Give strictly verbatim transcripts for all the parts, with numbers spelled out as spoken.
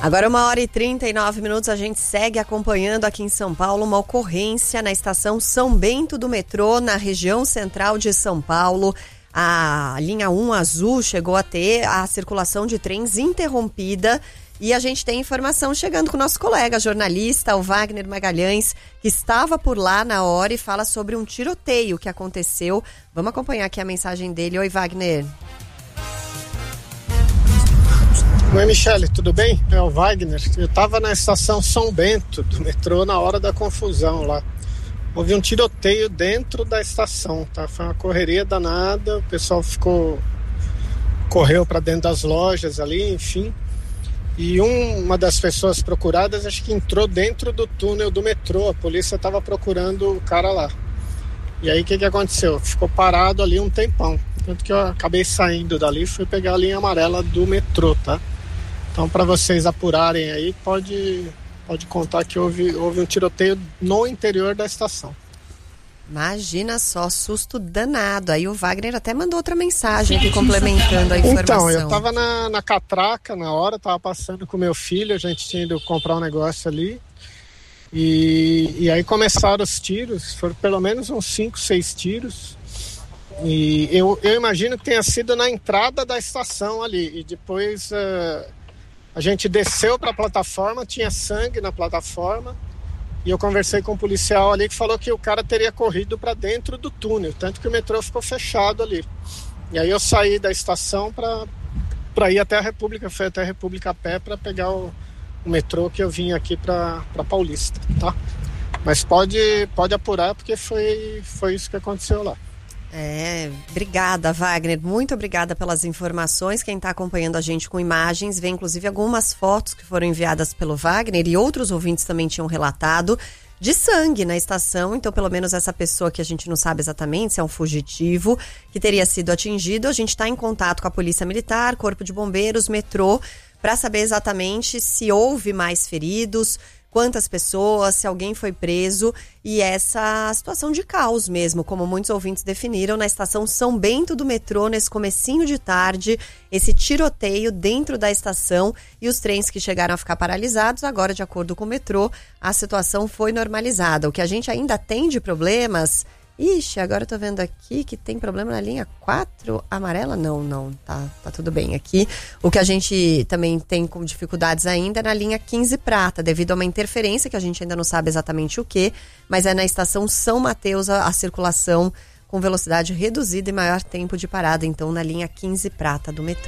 Agora uma hora e trinta e nove minutos, a gente segue acompanhando aqui em São Paulo uma ocorrência na estação São Bento do metrô, na região central de São Paulo. A linha um azul chegou a ter a circulação de trens interrompida e a gente tem informação chegando com o nosso colega jornalista, o Wagner Magalhães, que estava por lá na hora e fala sobre um tiroteio que aconteceu. Vamos acompanhar aqui a mensagem dele. Oi, Wagner. Oi, Michele, tudo bem? É o Wagner. Eu estava na estação São Bento do metrô na hora da confusão lá. Houve um tiroteio dentro da estação, tá? Foi uma correria danada, o pessoal ficou... correu para dentro das lojas ali, enfim. E um, uma das pessoas procuradas, acho que entrou dentro do túnel do metrô. A polícia estava procurando o cara lá. E aí, o que, que aconteceu? Ficou parado ali um tempão. Tanto que eu acabei saindo dali e fui pegar a linha amarela do metrô, tá? Então, para vocês apurarem aí, pode, pode contar que houve, houve um tiroteio no interior da estação. Imagina só, susto danado. Aí o Wagner até mandou outra mensagem aqui complementando a informação. Então, eu tava na, na catraca na hora, tava passando com meu filho, a gente tinha ido comprar um negócio ali. E, e aí começaram os tiros, foram pelo menos uns cinco, seis tiros. E eu, eu imagino que tenha sido na entrada da estação ali. E depois... Uh, a gente desceu para a plataforma, tinha sangue na plataforma e eu conversei com um policial ali que falou que o cara teria corrido para dentro do túnel, tanto que o metrô ficou fechado ali. E aí eu saí da estação para ir até a República, fui até a República a pé para pegar o, o metrô que eu vim aqui para Paulista, tá? Mas pode, pode apurar porque foi, foi isso que aconteceu lá. É, obrigada, Wagner, muito obrigada pelas informações. Quem está acompanhando a gente com imagens, vê inclusive algumas fotos que foram enviadas pelo Wagner e outros ouvintes também tinham relatado de sangue na estação. Então, pelo menos essa pessoa que a gente não sabe exatamente se é um fugitivo que teria sido atingido, a gente está em contato com a Polícia Militar, Corpo de Bombeiros, metrô, para saber exatamente se houve mais feridos, quantas pessoas, se alguém foi preso, e essa situação de caos mesmo, como muitos ouvintes definiram, na estação São Bento do metrô, nesse comecinho de tarde, esse tiroteio dentro da estação e os trens que chegaram a ficar paralisados. Agora, de acordo com o metrô, a situação foi normalizada. O que a gente ainda tem de problemas... Ixi, agora eu tô vendo aqui que tem problema na linha quatro amarela. Não, não, tá, tá tudo bem aqui. O que a gente também tem com dificuldades ainda é na linha quinze prata, devido a uma interferência que a gente ainda não sabe exatamente o que, mas é na estação São Mateus a, a circulação com velocidade reduzida e maior tempo de parada, então na linha quinze prata do metrô.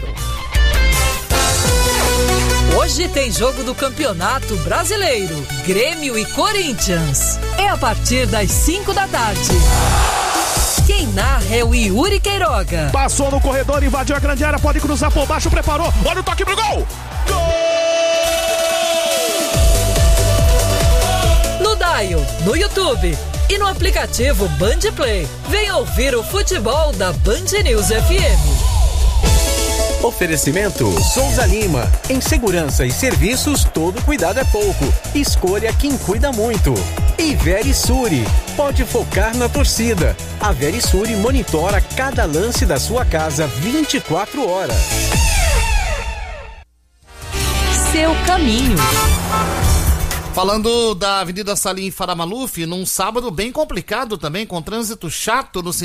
Hoje tem jogo do Campeonato Brasileiro, Grêmio e Corinthians. É a partir das cinco da tarde. Quem narra é o Yuri Queiroga. Passou no corredor, invadiu a grande área, pode cruzar por baixo, preparou. Olha o toque pro gol! Gol! No Dial, no YouTube e no aplicativo Band Play. Venha ouvir o futebol da Band News F M. Oferecimento Souza Lima. Em segurança e serviços, todo cuidado é pouco. Escolha quem cuida muito. E Verisure. Pode focar na torcida. A Verisure monitora cada lance da sua casa vinte e quatro horas. Seu caminho. Falando da Avenida Salim Faramaluf, num sábado bem complicado também, com trânsito chato no sentido